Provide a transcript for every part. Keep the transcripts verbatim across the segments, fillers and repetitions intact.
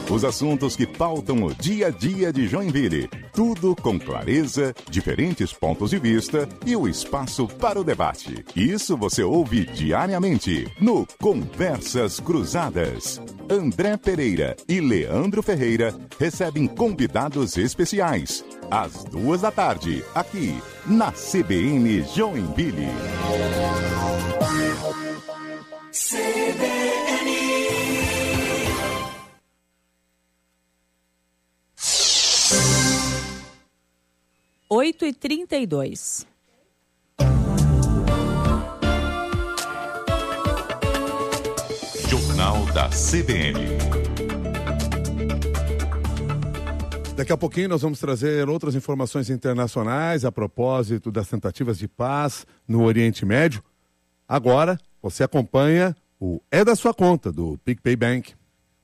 Os assuntos que pautam o dia a dia de Joinville. Tudo com clareza, diferentes pontos de vista e o espaço para o debate. Isso você ouve diariamente no Conversas Cruzadas. André Pereira e Leandro Ferreira recebem convidados especiais. Às duas da tarde, aqui na C B N Joinville. C B N oito e trinta e dois. Jornal da C B N. Daqui a pouquinho nós vamos trazer outras informações internacionais a propósito das tentativas de paz no Oriente Médio. Agora, você acompanha o É da Sua Conta, do PicPay Bank.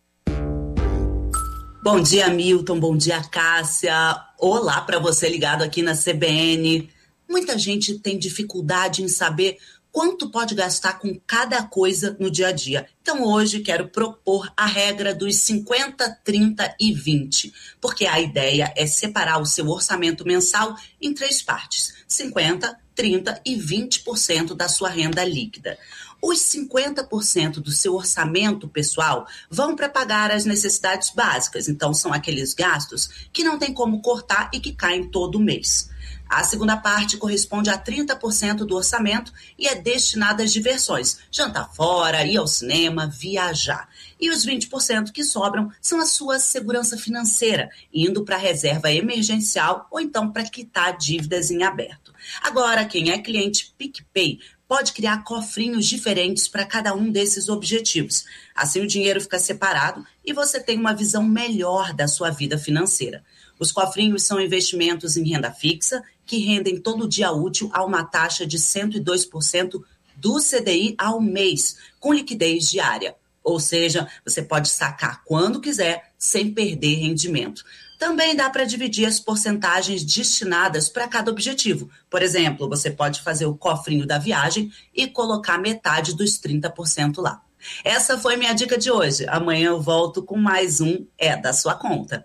Bom dia, Milton. Bom dia, Cássia. Olá para você ligado aqui na C B N. Muita gente tem dificuldade em saber quanto pode gastar com cada coisa no dia a dia. Então, hoje quero propor a regra dos cinquenta, trinta e vinte, porque a ideia é separar o seu orçamento mensal em três partes: cinquenta, trinta e vinte por cento da sua renda líquida. Os cinquenta por cento do seu orçamento pessoal vão para pagar as necessidades básicas, então são aqueles gastos que não tem como cortar e que caem todo mês. A segunda parte corresponde a trinta por cento do orçamento e é destinada às diversões, jantar fora, ir ao cinema, viajar. E os vinte por cento que sobram são a sua segurança financeira, indo para a reserva emergencial ou então para quitar dívidas em aberto. Agora, quem é cliente PicPay pode criar cofrinhos diferentes para cada um desses objetivos. Assim o dinheiro fica separado e você tem uma visão melhor da sua vida financeira. Os cofrinhos são investimentos em renda fixa que rendem todo dia útil a uma taxa de cento e dois por cento do C D I ao mês, com liquidez diária. Ou seja, você pode sacar quando quiser, sem perder rendimento. Também dá para dividir as porcentagens destinadas para cada objetivo. Por exemplo, você pode fazer o cofrinho da viagem e colocar metade dos trinta por cento lá. Essa foi minha dica de hoje. Amanhã eu volto com mais um É da Sua Conta.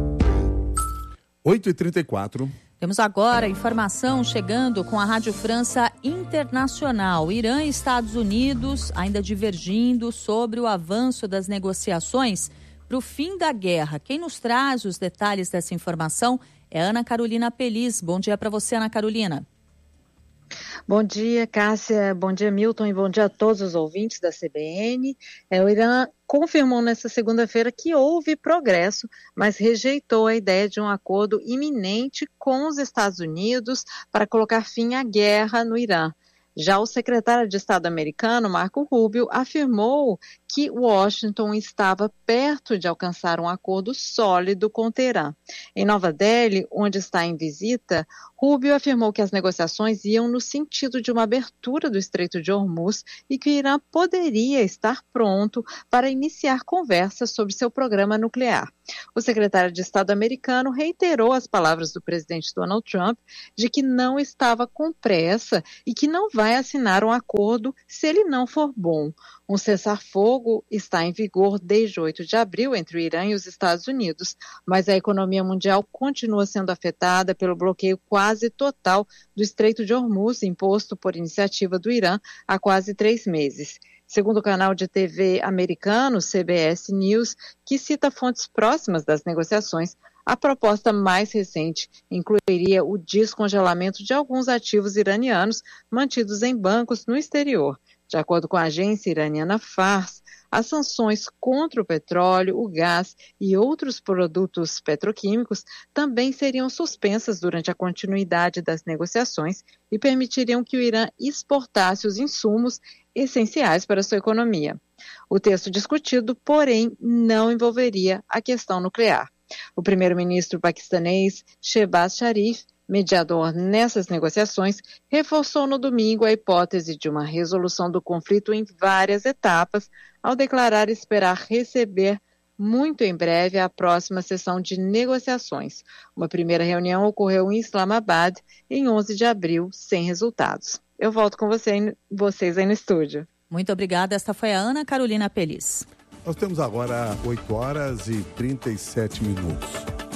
oito e trinta e quatro. Temos agora informação chegando com a Rádio França Internacional. Irã e Estados Unidos ainda divergindo sobre o avanço das negociações para o fim da guerra. Quem nos traz os detalhes dessa informação é Ana Carolina Pelis. Bom dia para você, Ana Carolina. Bom dia, Cássia. Bom dia, Milton. E bom dia a todos os ouvintes da C B N. É, o Irã confirmou nesta segunda-feira que houve progresso, mas rejeitou a ideia de um acordo iminente com os Estados Unidos para colocar fim à guerra no Irã. Já o secretário de Estado americano, Marco Rubio, afirmou que Washington estava perto de alcançar um acordo sólido com Teherã. Em Nova Delhi, onde está em visita, Rubio afirmou que as negociações iam no sentido de uma abertura do Estreito de Hormuz e que o Irã poderia estar pronto para iniciar conversas sobre seu programa nuclear. O secretário de Estado americano reiterou as palavras do presidente Donald Trump de que não estava com pressa e que não vai assinar um acordo se ele não for bom. Um cessar-fogo está em vigor desde oito de abril entre o Irã e os Estados Unidos, mas a economia mundial continua sendo afetada pelo bloqueio quase total do Estreito de Hormuz, imposto por iniciativa do Irã há quase três meses. Segundo o canal de T V americano C B S News, que cita fontes próximas das negociações, a proposta mais recente incluiria o descongelamento de alguns ativos iranianos mantidos em bancos no exterior. De acordo com a agência iraniana Fars, as sanções contra o petróleo, o gás e outros produtos petroquímicos também seriam suspensas durante a continuidade das negociações e permitiriam que o Irã exportasse os insumos essenciais para a sua economia. O texto discutido, porém, não envolveria a questão nuclear. O primeiro-ministro paquistanês Shehbaz Sharif, mediador nessas negociações, reforçou no domingo a hipótese de uma resolução do conflito em várias etapas, ao declarar esperar receber muito em breve a próxima sessão de negociações. Uma primeira reunião ocorreu em Islamabad em onze de abril, sem resultados. Eu volto com você, vocês aí no estúdio. Muito obrigada. Esta foi a Ana Carolina Pelis. Nós temos agora oito horas e trinta e sete minutos.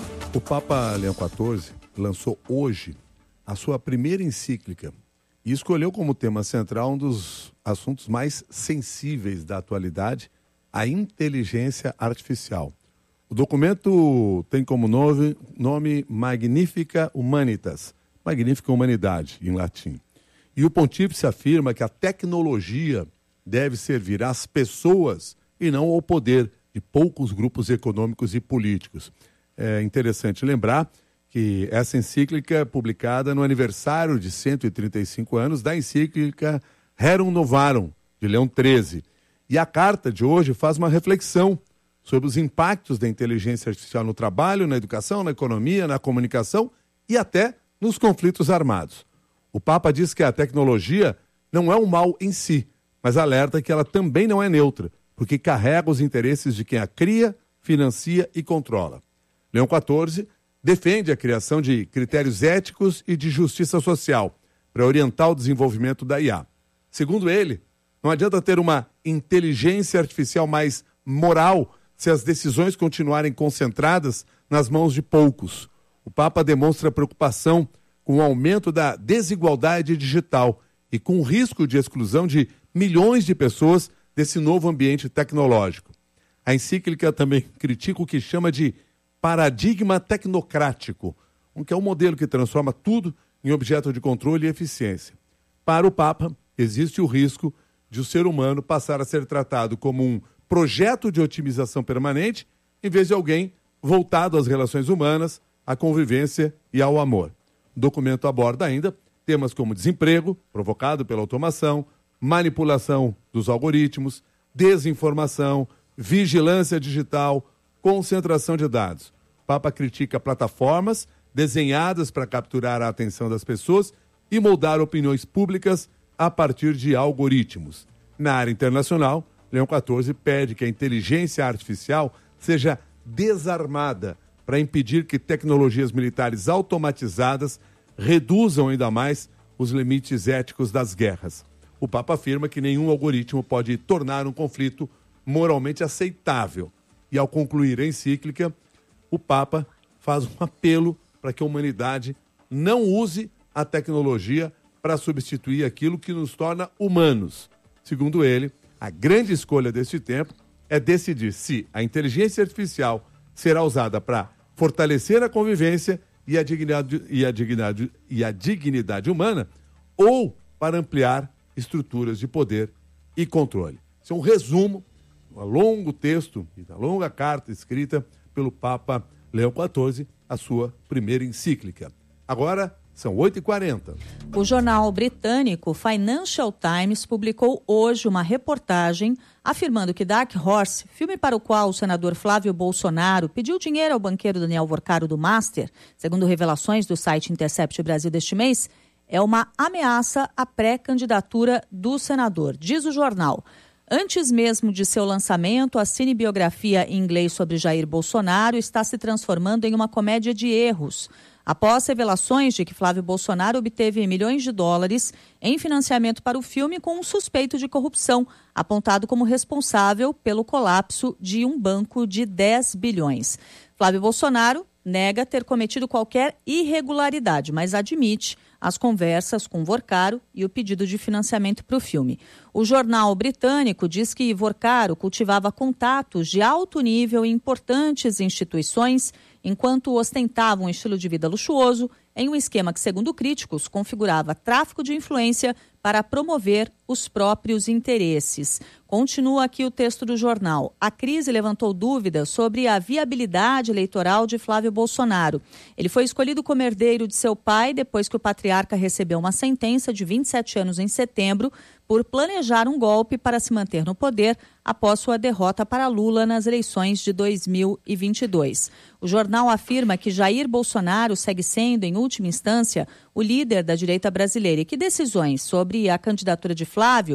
O Papa Leão quatorze lançou hoje a sua primeira encíclica e escolheu como tema central um dos assuntos mais sensíveis da atualidade, a inteligência artificial. O documento tem como nome, nome Magnificat Humanitas, Magnífica Humanidade, em latim. E o pontífice afirma que a tecnologia deve servir às pessoas e não ao poder de poucos grupos econômicos e políticos. É interessante lembrar que essa encíclica é publicada no aniversário de cento e trinta e cinco anos da encíclica Rerum Novarum, de Leão treze. E a carta de hoje faz uma reflexão sobre os impactos da inteligência artificial no trabalho, na educação, na economia, na comunicação e até nos conflitos armados. O Papa diz que a tecnologia não é um mal em si, mas alerta que ela também não é neutra, porque carrega os interesses de quem a cria, financia e controla. Leão quatorze defende a criação de critérios éticos e de justiça social para orientar o desenvolvimento da I A. Segundo ele, não adianta ter uma inteligência artificial mais moral se as decisões continuarem concentradas nas mãos de poucos. O Papa demonstra preocupação com o aumento da desigualdade digital e com o risco de exclusão de milhões de pessoas desse novo ambiente tecnológico. A encíclica também critica o que chama de paradigma tecnocrático, que é um modelo que transforma tudo em objeto de controle e eficiência. Para o Papa, existe o risco de o ser humano passar a ser tratado como um projeto de otimização permanente, em vez de alguém voltado às relações humanas, à convivência e ao amor. O documento aborda ainda temas como desemprego, provocado pela automação, manipulação dos algoritmos, desinformação, vigilância digital, concentração de dados. O Papa critica plataformas desenhadas para capturar a atenção das pessoas e moldar opiniões públicas a partir de algoritmos. Na área internacional, Leão quatorze pede que a inteligência artificial seja desarmada para impedir que tecnologias militares automatizadas reduzam ainda mais os limites éticos das guerras. O Papa afirma que nenhum algoritmo pode tornar um conflito moralmente aceitável. E ao concluir a encíclica, o Papa faz um apelo para que a humanidade não use a tecnologia para substituir aquilo que nos torna humanos. Segundo ele, a grande escolha deste tempo é decidir se a inteligência artificial será usada para fortalecer a convivência e a dignidade, e a dignidade, e a dignidade humana ou para ampliar estruturas de poder e controle. Isso é um resumo, um longo texto e uma longa carta escrita pelo Papa Leão quatorze, a sua primeira encíclica. Agora, são oito e quarenta. O jornal britânico Financial Times publicou hoje uma reportagem afirmando que Dark Horse, filme para o qual o senador Flávio Bolsonaro pediu dinheiro ao banqueiro Daniel Vorcaro do Master, segundo revelações do site Intercept Brasil deste mês, é uma ameaça à pré-candidatura do senador, diz o jornal. Antes mesmo de seu lançamento, a cinebiografia em inglês sobre Jair Bolsonaro está se transformando em uma comédia de erros. Após revelações de que Flávio Bolsonaro obteve milhões de dólares em financiamento para o filme com um suspeito de corrupção, apontado como responsável pelo colapso de um banco de dez bilhões. Flávio Bolsonaro nega ter cometido qualquer irregularidade, mas admite as conversas com Vorcaro e o pedido de financiamento para o filme. O jornal britânico diz que Vorcaro cultivava contatos de alto nível em importantes instituições, enquanto ostentava um estilo de vida luxuoso, em um esquema que, segundo críticos, configurava tráfico de influência para promover os próprios interesses. Continua aqui o texto do jornal. A crise levantou dúvidas sobre a viabilidade eleitoral de Flávio Bolsonaro. Ele foi escolhido como herdeiro de seu pai depois que o patriarca recebeu uma sentença de vinte e sete anos em setembro por planejar um golpe para se manter no poder após sua derrota para Lula nas eleições de dois mil e vinte e dois. O jornal afirma que Jair Bolsonaro segue sendo, em última instância, o líder da direita brasileira e que decisões sobre a candidatura de Flávio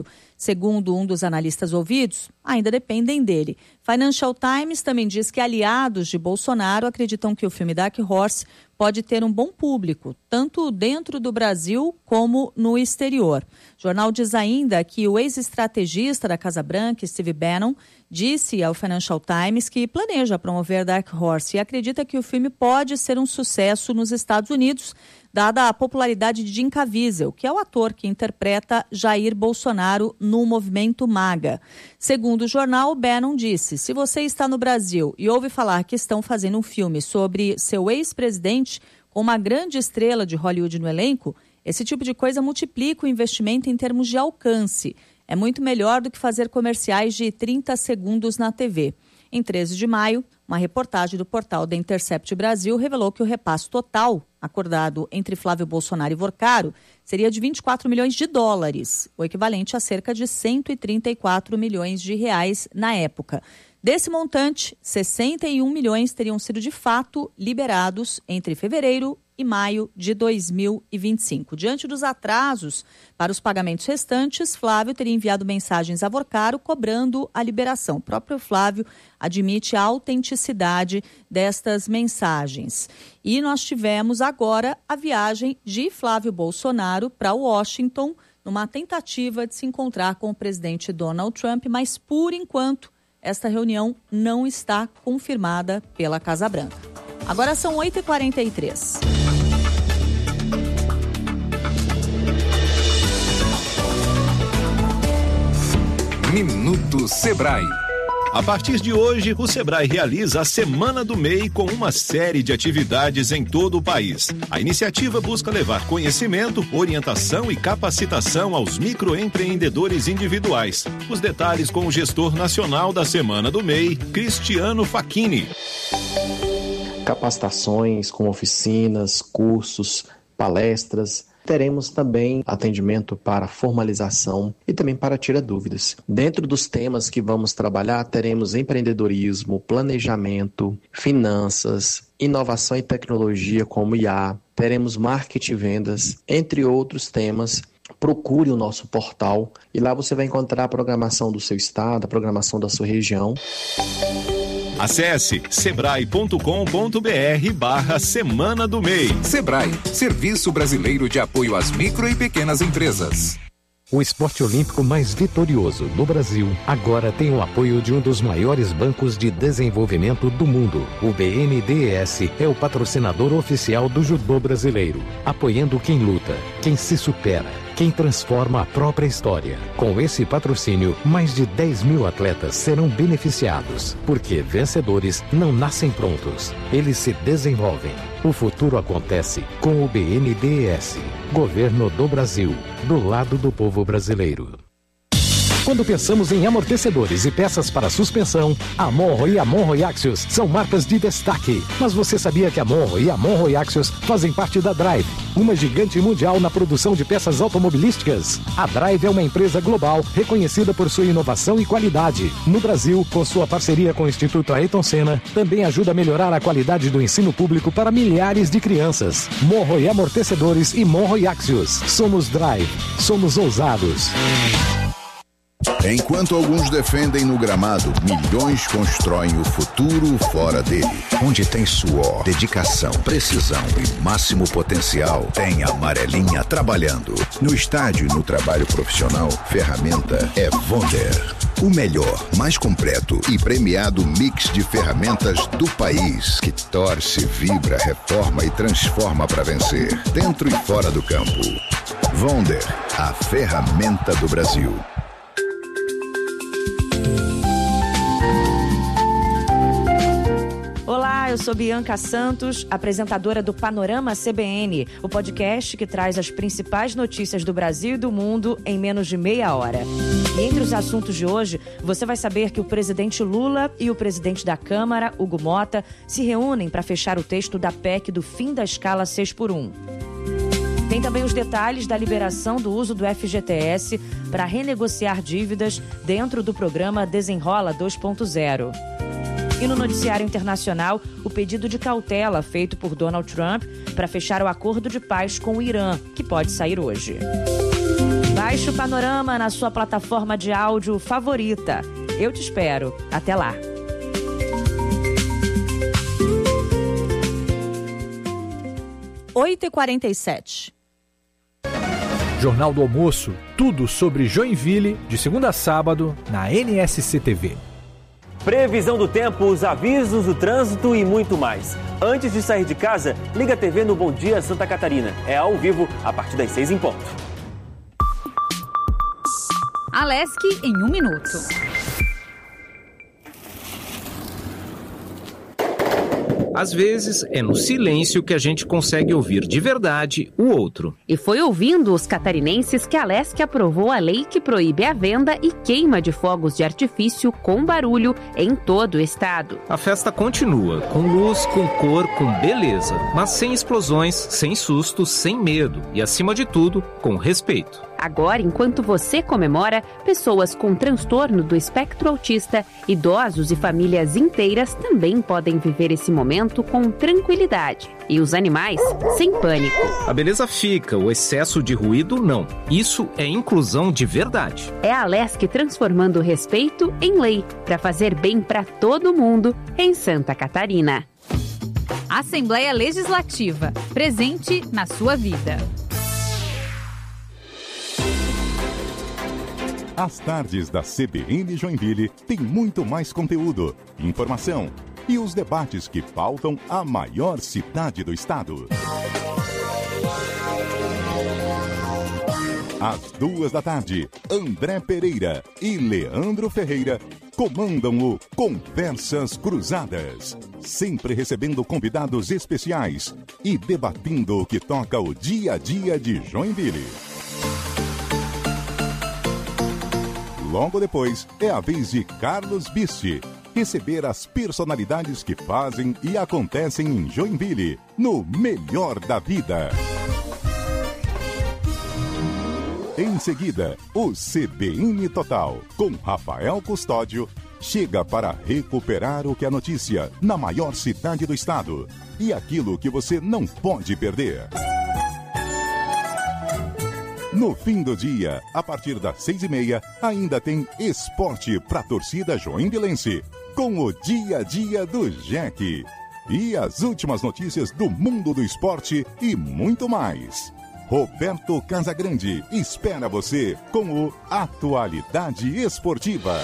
Segundo um dos analistas ouvidos, ainda dependem dele. Financial Times também diz que aliados de Bolsonaro acreditam que o filme Dark Horse pode ter um bom público, tanto dentro do Brasil como no exterior. O jornal diz ainda que o ex-estrategista da Casa Branca, Steve Bannon, disse ao Financial Times que planeja promover Dark Horse e acredita que o filme pode ser um sucesso nos Estados Unidos, dada a popularidade de Jim Caviezel, que é o ator que interpreta Jair Bolsonaro no movimento MAGA. Segundo o jornal, Bannon disse: se você está no Brasil e ouve falar que estão fazendo um filme sobre seu ex-presidente com uma grande estrela de Hollywood no elenco, esse tipo de coisa multiplica o investimento em termos de alcance. É muito melhor do que fazer comerciais de trinta segundos na T V. Em treze de maio, uma reportagem do portal The Intercept Brasil revelou que o repasse total acordado entre Flávio Bolsonaro e Vorcaro seria de vinte e quatro milhões de dólares, o equivalente a cerca de cento e trinta e quatro milhões de reais na época. Desse montante, sessenta e um milhões teriam sido de fato liberados entre fevereiro e maio de dois mil e vinte e cinco. Diante dos atrasos para os pagamentos restantes, Flávio teria enviado mensagens a Vorcaro cobrando a liberação. O próprio Flávio admite a autenticidade destas mensagens. E nós tivemos agora a viagem de Flávio Bolsonaro para Washington, numa tentativa de se encontrar com o presidente Donald Trump, mas por enquanto esta reunião não está confirmada pela Casa Branca. Agora são oito e quarenta e três. Minuto Sebrae. A partir de hoje, o Sebrae realiza a Semana do M E I com uma série de atividades em todo o país. A iniciativa busca levar conhecimento, orientação e capacitação aos microempreendedores individuais. Os detalhes com o gestor nacional da Semana do M E I, Cristiano Facchini. Capacitações com oficinas, cursos, palestras. Teremos também atendimento para formalização e também para tirar dúvidas. Dentro dos temas que vamos trabalhar, teremos empreendedorismo, planejamento, finanças, inovação e tecnologia como I A, teremos marketing e vendas, entre outros temas. Procure o nosso portal e lá você vai encontrar a programação do seu estado, a programação da sua região. Acesse sebrae ponto com ponto br barra Semana do M E I. Sebrae, Serviço Brasileiro de Apoio às Micro e Pequenas Empresas. O esporte olímpico mais vitorioso no Brasil agora tem o apoio de um dos maiores bancos de desenvolvimento do mundo. O B N D E S é o patrocinador oficial do judô brasileiro, apoiando quem luta, quem se supera, quem transforma a própria história. Com esse patrocínio, mais de dez mil atletas serão beneficiados, porque vencedores não nascem prontos, eles se desenvolvem. O futuro acontece com o B N D E S, Governo do Brasil, do lado do povo brasileiro. Quando pensamos em amortecedores e peças para suspensão, a Monro e a Monro Axios são marcas de destaque. Mas você sabia que a Monro e a Monro Axios fazem parte da Drive, uma gigante mundial na produção de peças automobilísticas? A Drive é uma empresa global reconhecida por sua inovação e qualidade. No Brasil, com sua parceria com o Instituto Ayrton Senna, também ajuda a melhorar a qualidade do ensino público para milhares de crianças. Monro e Amortecedores e Monro e Axios. Somos Drive. Somos ousados. Enquanto alguns defendem no gramado, milhões constroem o futuro fora dele. Onde tem suor, dedicação, precisão e máximo potencial, tem a Amarelinha trabalhando. No estádio e no trabalho profissional, ferramenta é Wonder. O melhor, mais completo e premiado mix de ferramentas do país, que torce, vibra, reforma e transforma para vencer, dentro e fora do campo. Wonder, a ferramenta do Brasil. Olá, eu sou Bianca Santos, apresentadora do Panorama C B N, o podcast que traz as principais notícias do Brasil e do mundo em menos de meia hora. E entre os assuntos de hoje, você vai saber que o presidente Lula e o presidente da Câmara, Hugo Mota, se reúnem para fechar o texto da P E C do fim da escala seis por um. Tem também os detalhes da liberação do uso do F G T S para renegociar dívidas dentro do programa Desenrola dois ponto zero. E no noticiário internacional, o pedido de cautela feito por Donald Trump para fechar o acordo de paz com o Irã, que pode sair hoje. Baixe o Panorama na sua plataforma de áudio favorita. Eu te espero. Até lá. oito e quarenta e sete. Jornal do Almoço, tudo sobre Joinville, de segunda a sábado, na N S C T V. Previsão do tempo, os avisos do trânsito e muito mais. Antes de sair de casa, liga a T V no Bom Dia Santa Catarina. É ao vivo, a partir das seis em ponto. Alesc em um minuto. Às vezes, é no silêncio que a gente consegue ouvir de verdade o outro. E foi ouvindo os catarinenses que a Alesc aprovou a lei que proíbe a venda e queima de fogos de artifício com barulho em todo o estado. A festa continua, com luz, com cor, com beleza, mas sem explosões, sem sustos, sem medo e, acima de tudo, com respeito. Agora, enquanto você comemora, pessoas com transtorno do espectro autista, idosos e famílias inteiras também podem viver esse momento com tranquilidade. E os animais, sem pânico. A beleza fica, o excesso de ruído não. Isso é inclusão de verdade. É a Alesc transformando o respeito em lei, para fazer bem para todo mundo em Santa Catarina. Assembleia Legislativa, presente na sua vida. As tardes da C B N Joinville tem muito mais conteúdo, informação e os debates que pautam a maior cidade do estado. Às duas da tarde, André Pereira e Leandro Ferreira comandam o Conversas Cruzadas, sempre recebendo convidados especiais e debatendo o que toca o dia a dia de Joinville. Logo depois, é a vez de Carlos Bisti receber as personalidades que fazem e acontecem em Joinville, no Melhor da Vida. Em seguida, o C B N Total, com Rafael Custódio, chega para recuperar o que é notícia na maior cidade do estado e aquilo que você não pode perder. No fim do dia, a partir das seis e meia, ainda tem esporte para a torcida joinvilense, com o dia a dia do Jack. E as últimas notícias do mundo do esporte e muito mais. Roberto Casagrande espera você com o Atualidade Esportiva.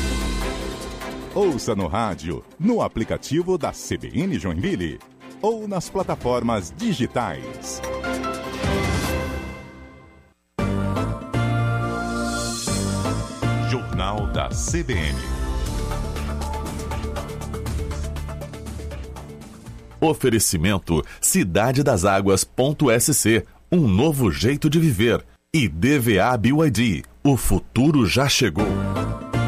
Ouça no rádio, no aplicativo da C B N Joinville ou nas plataformas digitais. Jornal da C B N. Oferecimento Cidade das Águas.sc, um novo jeito de viver. E D V A B Y D, o futuro já chegou.